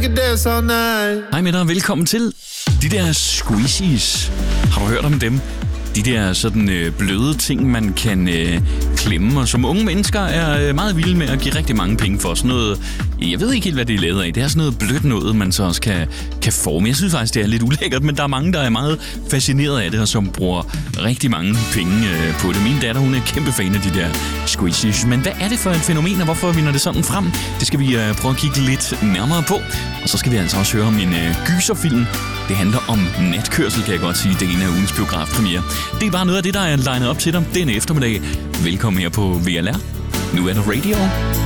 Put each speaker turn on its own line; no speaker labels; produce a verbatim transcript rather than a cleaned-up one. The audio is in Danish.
can dance all night.
Hej med dig og velkommen til de der squishies. Har du hørt om dem? De der sådan øh, bløde ting, man kan øh, klemme, og som unge mennesker er øh, meget vilde med at give rigtig mange penge for. Sådan noget, jeg ved ikke helt, hvad det er lavet af. Det er sådan noget blødt noget, man så også kan, kan forme. Jeg synes faktisk, det er lidt ulækkert, men der er mange, der er meget fascineret af det, og som bruger rigtig mange penge øh, på det. Min datter, hun er kæmpe fan af de der squishies. Men hvad er det for et fænomen, og hvorfor vinder det sådan frem? Det skal vi øh, prøve at kigge lidt nærmere på. Og så skal vi altså også høre om en øh, gyserfilm. Det handler om natkørsel, kan jeg godt sige. Det er en af ugens biografpremiere. Det er bare noget af det, der er legnet op til dig denne eftermiddag. Velkommen her på V L R. Nu er det radio.